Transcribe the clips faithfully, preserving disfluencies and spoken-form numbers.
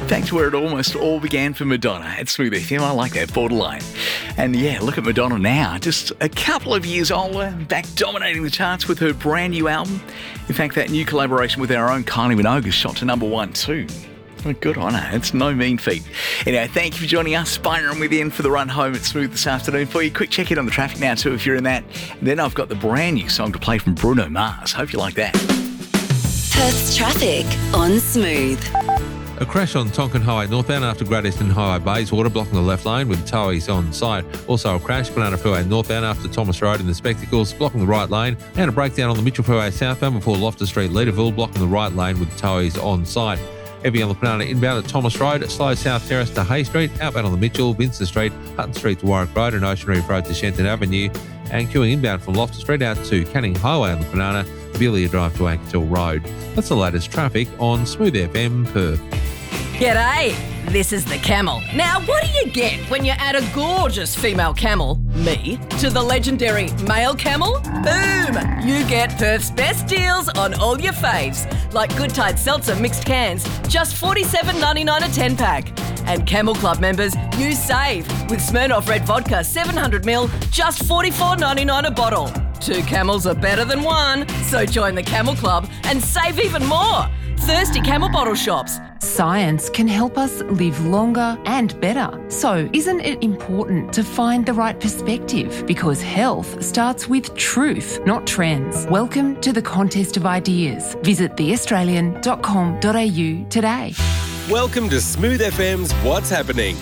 Back to where it almost all began for Madonna at Smooth F M. I like that, borderline. And yeah, look at Madonna now, just a couple of years older, back dominating the charts with her brand new album. In fact, that new collaboration with our own Kylie Minogue has shot to number one too. Well, good on her. It's no mean feat. Anyway, thank you for joining us. Spiner and with you in for the run home at Smooth this afternoon. For you, quick check in on the traffic now too if you're in that. And then I've got the brand new song to play from Bruno Mars. Hope you like that. Perth's traffic on Smooth. A crash on Tonkin Highway northbound after Great Eastern Highway Bayswater blocking the left lane with towies on site. Also a crash Banana Freeway northbound after Thomas Road in the Spectacles blocking the right lane, and a breakdown on the Mitchell Freeway southbound before Loftus Street Leederville blocking the right lane with towies on site. Heavy on the Banana inbound at Thomas Road, slow South Terrace to Hay Street, outbound on the Mitchell, Vincent Street, Hutton Street to Warwick Road and Ocean Reef Road to Shenton Avenue, and queuing inbound from Loftus Street out to Canning Highway on the Banana, Belia Drive to Ankertil Road. That's the latest traffic on Smooth F M Perth. G'day, this is the Camel. Now, what do you get when you add a gorgeous female camel, me, to the legendary male camel? Boom! You get Perth's best deals on all your faves, like Good Tide Seltzer mixed cans, just forty-seven ninety-nine a ten pack. And Camel Club members, you save with Smirnoff Red Vodka seven hundred milliliters, just forty-four ninety-nine a bottle. Two camels are better than one, so join the Camel Club and save even more. Thirsty Camel bottle shops. Science can help us live longer and better. So isn't it important to find the right perspective? Because health starts with truth, not trends. Welcome to the Contest of Ideas. Visit the australian dot com dot a u today. Welcome to Smooth F M's What's Happening.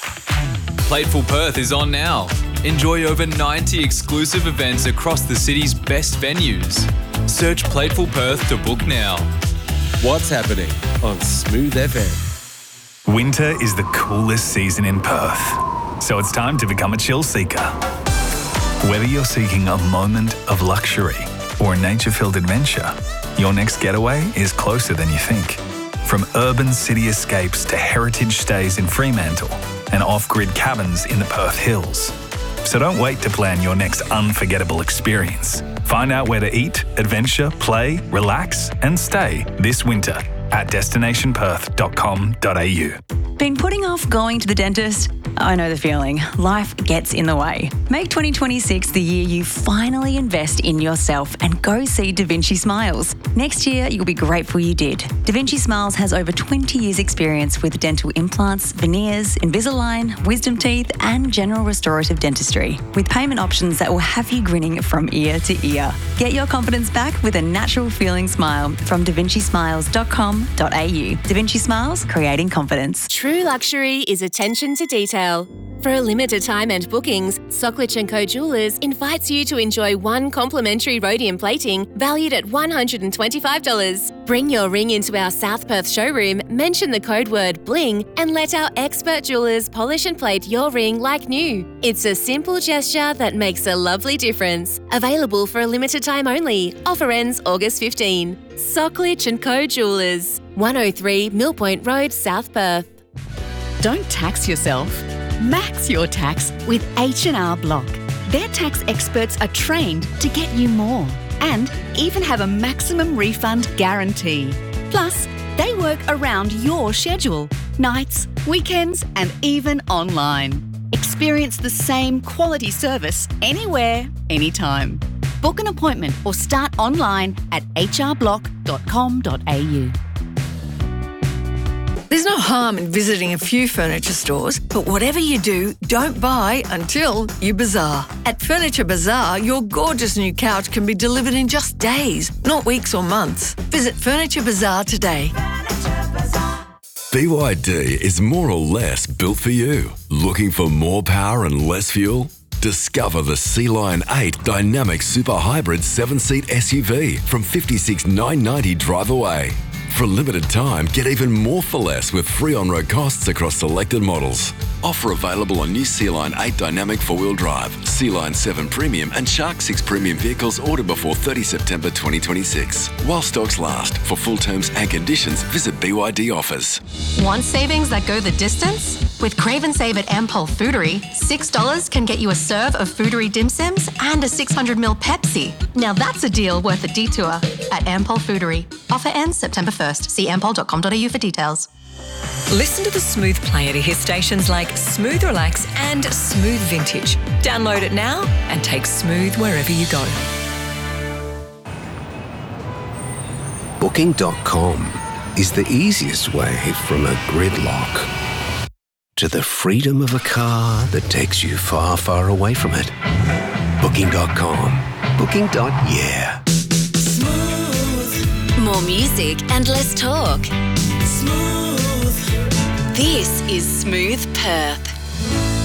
Plateful Perth is on now. Enjoy over ninety exclusive events across the city's best venues. Search Plateful Perth to book now. What's Happening on Smooth F M. Winter is the coolest season in Perth, so it's time to become a chill seeker. Whether you're seeking a moment of luxury or a nature-filled adventure, your next getaway is closer than you think. From urban city escapes to heritage stays in Fremantle and off-grid cabins in the Perth Hills. So don't wait to plan your next unforgettable experience. Find out where to eat, adventure, play, relax and stay this winter at destination perth dot com dot a u. Been putting off going to the dentist? I know the feeling. Life gets in the way. Make twenty twenty-six the year you finally invest in yourself and go see Da Vinci Smiles. Next year, you'll be grateful you did. Da Vinci Smiles has over twenty years experience with dental implants, veneers, Invisalign, wisdom teeth and general restorative dentistry, with payment options that will have you grinning from ear to ear. Get your confidence back with a natural feeling smile from da vinci smiles dot com dot a u. Da Vinci Smiles, creating confidence. True luxury is attention to detail. For a limited time and bookings, Socklich and Co Jewelers invites you to enjoy one complimentary rhodium plating valued at one hundred twenty-five dollars. Bring your ring into our South Perth showroom, mention the code word BLING and let our expert jewelers polish and plate your ring like new. It's a simple gesture that makes a lovely difference. Available for a limited time only. Offer ends August fifteenth. Socklich and Co Jewelers, one oh three Mill Point Road, South Perth. Don't tax yourself. Max your tax with H and R Block. Their tax experts are trained to get you more and even have a maximum refund guarantee. Plus, they work around your schedule, nights, weekends and even online. Experience the same quality service anywhere, anytime. Book an appointment or start online at h r block dot com dot a u. There's no harm in visiting a few furniture stores, but whatever you do, don't buy until you bazaar. At Furniture Bazaar, your gorgeous new couch can be delivered in just days, not weeks or months. Visit Furniture Bazaar today. B Y D is more or less built for you. Looking for more power and less fuel? Discover the Sea-Lion eight Dynamic Super Hybrid seven-seat S U V from fifty-six thousand nine hundred ninety dollars drive away. For a limited time, get even more for less with free on-road costs across selected models. Offer available on new Sea-Lion eight Dynamic four-wheel drive, Sea-Lion seven Premium and Shark six Premium vehicles ordered before thirtieth September twenty twenty-six. While stocks last. For full terms and conditions, visit B Y D offers. Want savings that go the distance? With Crave and Save at Ampol Foodery, six dollars can get you a serve of Foodery dim sims and a six hundred milliliter Pepsi. Now that's a deal worth a detour at Ampol Foodery. Offer ends September first. See ampol dot com dot a u for details. Listen to the Smooth Player to hear stations like Smooth Relax and Smooth Vintage. Download it now and take Smooth wherever you go. Booking dot com is the easiest way from a gridlock to the freedom of a car that takes you far, far away from it. Booking dot com. Booking. Yeah. More music and less talk. This is Smooth Perth.